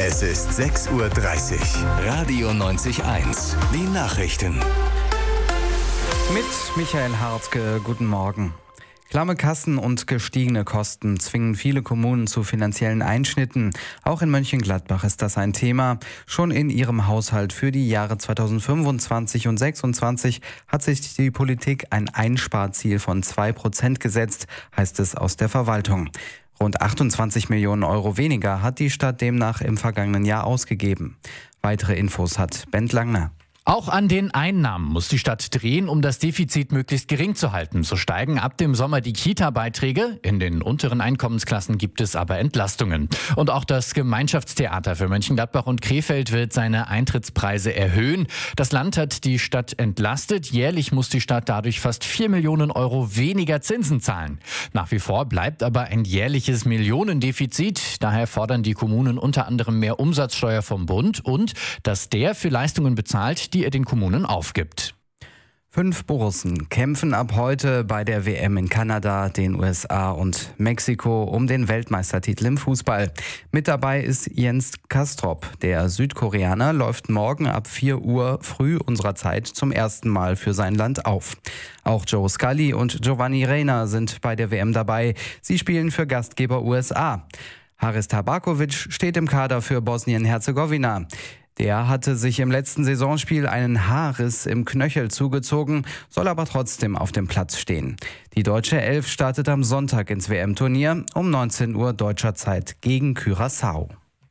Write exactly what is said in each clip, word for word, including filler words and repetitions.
Es ist sechs Uhr dreißig. Radio neunzig eins. Die Nachrichten. Mit Michael Hartke, guten Morgen. Klamme Kassen und gestiegene Kosten zwingen viele Kommunen zu finanziellen Einschnitten. Auch in Mönchengladbach ist das ein Thema. Schon in ihrem Haushalt für die Jahre zweitausendfünfundzwanzig und zweitausendsechsundzwanzig hat sich die Politik ein Einsparziel von zwei Prozent gesetzt, heißt es aus der Verwaltung. Rund achtundzwanzig Millionen Euro weniger hat die Stadt demnach im vergangenen Jahr ausgegeben. Weitere Infos hat Bent Langner. Auch an den Einnahmen muss die Stadt drehen, um das Defizit möglichst gering zu halten. So steigen ab dem Sommer die Kita-Beiträge. In den unteren Einkommensklassen gibt es aber Entlastungen. Und auch das Gemeinschaftstheater für Mönchengladbach und Krefeld wird seine Eintrittspreise erhöhen. Das Land hat die Stadt entlastet. Jährlich muss die Stadt dadurch fast vier Millionen Euro weniger Zinsen zahlen. Nach wie vor bleibt aber ein jährliches Millionendefizit. Daher fordern die Kommunen unter anderem mehr Umsatzsteuer vom Bund und dass der für Leistungen bezahlt, die er den Kommunen aufgibt. Fünf Borussen kämpfen ab heute bei der W M in Kanada, den U S A und Mexiko um den Weltmeistertitel im Fußball. Mit dabei ist Jens Kastrop. Der Südkoreaner läuft morgen ab vier Uhr früh unserer Zeit zum ersten Mal für sein Land auf. Auch Joe Scully und Giovanni Reyna sind bei der W M dabei. Sie spielen für Gastgeber U S A. Haris Tabakovic steht im Kader für Bosnien-Herzegowina. Der hatte sich im letzten Saisonspiel einen Haarriss im Knöchel zugezogen, soll aber trotzdem auf dem Platz stehen. Die deutsche Elf startet am Sonntag ins W M-Turnier um neunzehn Uhr deutscher Zeit gegen Curaçao.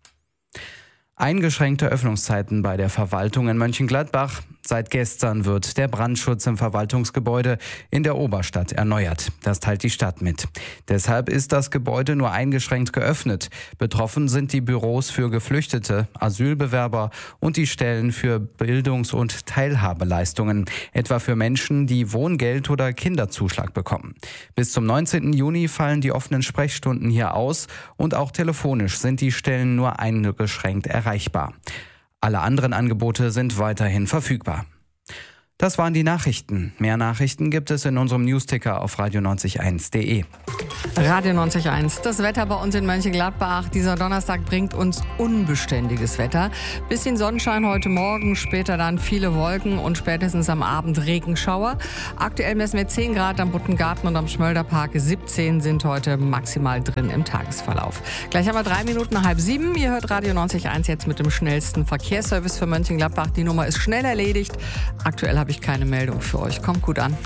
Eingeschränkte Öffnungszeiten bei der Verwaltung in Mönchengladbach. Seit gestern wird der Brandschutz im Verwaltungsgebäude in der Oberstadt erneuert. Das teilt die Stadt mit. Deshalb ist das Gebäude nur eingeschränkt geöffnet. Betroffen sind die Büros für Geflüchtete, Asylbewerber und die Stellen für Bildungs- und Teilhabeleistungen, etwa für Menschen, die Wohngeld oder Kinderzuschlag bekommen. Bis zum neunzehnten Juni fallen die offenen Sprechstunden hier aus und auch telefonisch sind die Stellen nur eingeschränkt erreichbar. Alle anderen Angebote sind weiterhin verfügbar. Das waren die Nachrichten. Mehr Nachrichten gibt es in unserem Newsticker auf radio neunzig eins punkt de. Radio neunzig eins, das Wetter bei uns in Mönchengladbach. Dieser Donnerstag bringt uns unbeständiges Wetter. Bisschen Sonnenschein heute Morgen, später dann viele Wolken und spätestens am Abend Regenschauer. Aktuell messen wir zehn Grad am Buttengarten und am Schmölderpark. siebzehn sind heute maximal drin im Tagesverlauf. Gleich haben wir drei Minuten nach halb sieben. Ihr hört Radio neunzig eins jetzt mit dem schnellsten Verkehrsservice für Mönchengladbach. Die Nummer ist schnell erledigt. Aktuell habe ich keine Meldung für euch. Kommt gut an.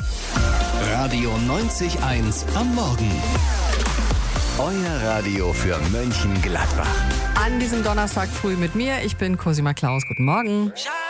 Radio neunzig eins am Morgen. Euer Radio für Mönchengladbach. An diesem Donnerstag früh mit mir. Ich bin Cosima Klaus. Guten Morgen.